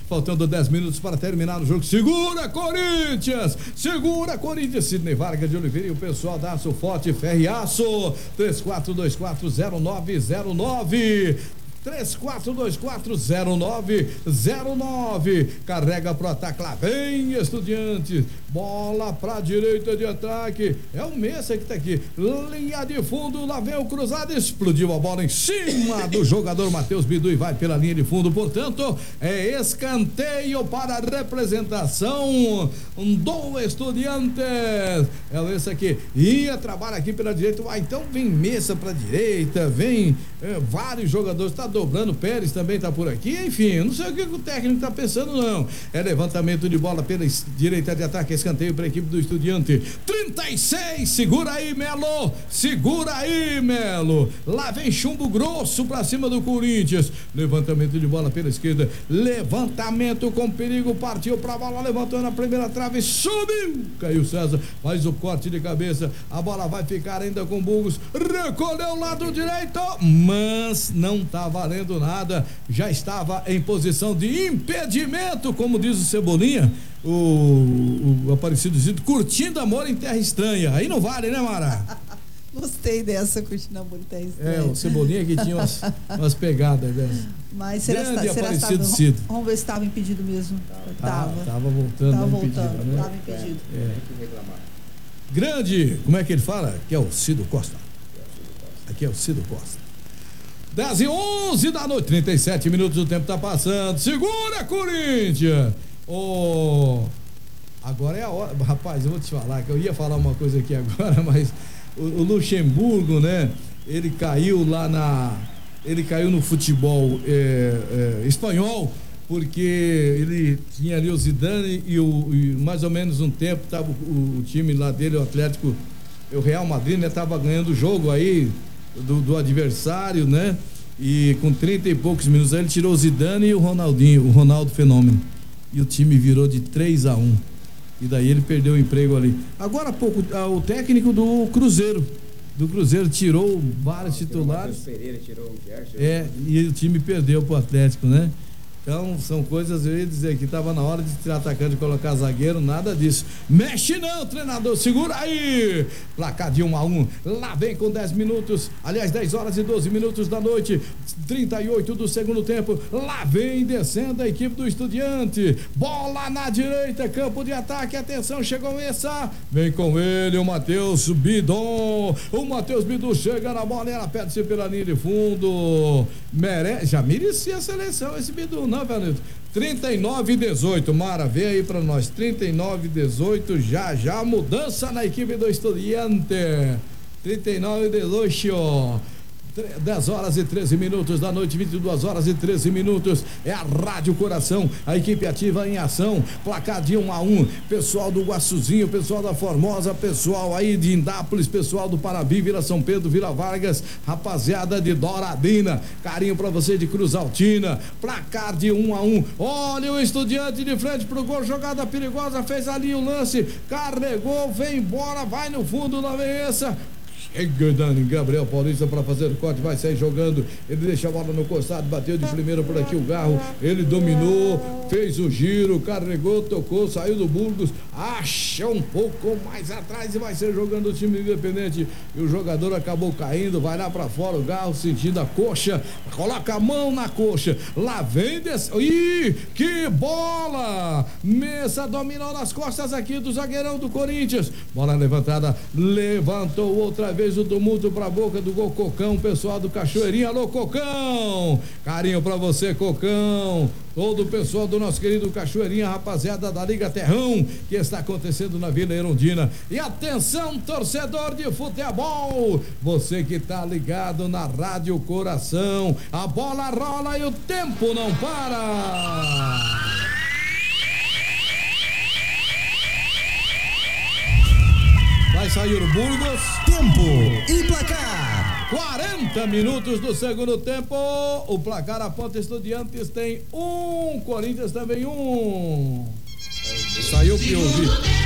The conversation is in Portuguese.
faltando 10 minutos para terminar o jogo. Segura, Corinthians! Segura, Corinthians! Sidney Vargas de Oliveira e o pessoal da Aço Forte Ferro e Aço. 34240909. 34240909. Carrega pro ataque, lá vem Estudiantes, bola pra direita de ataque, é o Messa que tá aqui, linha de fundo, lá vem o cruzado, explodiu a bola em cima do jogador Matheus Bidu e vai pela linha de fundo, portanto é escanteio para a representação do Estudiantes. É esse aqui, ia trabalhar aqui pela direita, então vem Messa pra direita, vem vários jogadores, tá dobrando, Pérez também tá por aqui, enfim, não sei o que o técnico tá pensando não, é levantamento de bola pela direita de ataque, escanteio para a equipe do Estudiante, 36, segura aí Melo, lá vem chumbo grosso pra cima do Corinthians, levantamento de bola pela esquerda, levantamento com perigo, partiu pra bola, levantou na primeira trave, subiu, caiu César, faz o corte de cabeça, a bola vai ficar ainda com Burgos, recolheu o lado direito, mas não tá valendo nada, já estava em posição de impedimento, como diz o Cebolinha, o Aparecido Zito, curtindo amor em terra estranha, aí não vale, né, Mara? Gostei dessa, curtindo amor em terra estranha. O Cebolinha que tinha umas pegadas dessa. Mas será Aparecido Zito. Vamos ver se estava impedido mesmo. Tava voltando. Tava impedido, né? Tava impedido. Tem que reclamar. Grande, como é que ele fala? Que é o Cido Costa. Aqui é o Cido Costa. 10:11 da noite, 37 minutos, o tempo tá passando. Segura, Corinthians! Agora é a hora. Rapaz, eu vou te falar que eu ia falar uma coisa aqui agora, mas o Luxemburgo, né? Ele caiu no futebol espanhol, porque ele tinha ali o Zidane e mais ou menos um tempo tava o time lá dele, o Atlético, o Real Madrid, né? Tava ganhando o jogo aí do adversário, né? E com 30 e poucos minutos aí ele tirou o Zidane e o Ronaldo Fenômeno. E o time virou de 3-1. E daí ele perdeu o emprego ali. Agora há pouco, o técnico do Cruzeiro tirou vários titulares. Pereira tirou o Gerson. E o time perdeu pro Atlético, né? Então, são coisas, eu ia dizer que estava na hora de tirar atacante e colocar zagueiro, nada disso. Mexe não, treinador, segura aí! Placar de 1-1, lá vem com 10 minutos, aliás, 10 horas e 12 minutos da noite, 38 do segundo tempo, lá vem descendo a equipe do Estudiante, bola na direita, campo de ataque, atenção, chegou essa, vem com ele o Matheus Bidon, chega na bola e ela perde-se pela linha de fundo, já merecia a seleção esse Bidon, não, Vanilton? 39-18, Mara, vê aí pra nós, 39-18, já mudança na equipe do Estudiante, 39-18, 10 horas e 13 minutos da noite, 22 horas e 13 minutos, é a Rádio Coração, a equipe ativa em ação, placar de 1-1, pessoal do Guaçuzinho, pessoal da Formosa, pessoal aí de Indápolis, pessoal do Parabi, Vila São Pedro, Vila Vargas, rapaziada de Douradina, carinho pra você de Cruz Altina, placar de 1-1, olha o Estudiante de frente pro gol, jogada perigosa, fez ali o lance, carregou, vem embora, vai no fundo, não vem essa. Chega Dani Gabriel Paulista para fazer o corte, vai sair jogando, ele deixa a bola no costado, bateu de primeira por aqui o Garro, ele dominou, fez o giro, carregou, tocou, saiu do Burgos, acha um pouco mais atrás e vai ser jogando o time independente, e o jogador acabou caindo, vai lá para fora o Garro, sentindo a coxa, coloca a mão na coxa, lá vem que bola, Messa dominou nas costas aqui do zagueirão do Corinthians, bola levantada, levantou outra vez o tumulto pra boca do gol Cocão, pessoal do Cachoeirinha, alô Cocão, carinho pra você Cocão, todo o pessoal do nosso querido Cachoeirinha, rapaziada da Liga Terrão, que está acontecendo na Vila Erundina, e atenção torcedor de futebol, você que tá ligado na Rádio Coração, a bola rola e o tempo não para. Vai sair o Burgos. Tempo e placar. 40 minutos do segundo tempo. O placar aponta Estudiantes tem 1, Corinthians também 1. Saiu que eu vi.